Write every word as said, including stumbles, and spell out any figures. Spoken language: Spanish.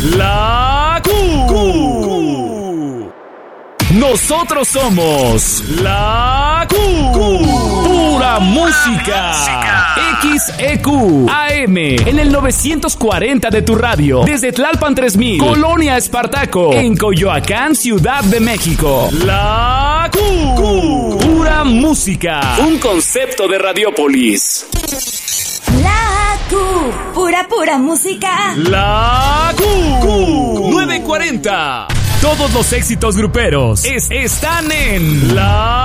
La Q. Nosotros somos La Q. Pura música. X E Q A M en el novecientos cuarenta de tu radio. Desde Tlalpan tres mil, Colonia Espartaco, en Coyoacán, Ciudad de México. La Q. Pura música. Un concepto de Radiopolis. La Q. Pura, pura música. La Q. nueve cuarenta. Todos los éxitos gruperos es- están en La